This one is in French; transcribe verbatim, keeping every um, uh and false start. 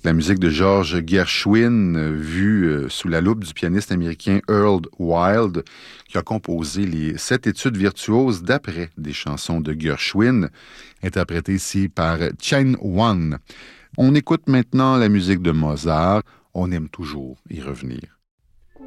La musique de George Gershwin, euh, vue euh, sous la loupe du pianiste américain Earl Wild, qui a composé les sept études virtuoses d'après des chansons de Gershwin, interprétées ici par Chen Wan. On écoute maintenant la musique de Mozart. On aime toujours y revenir.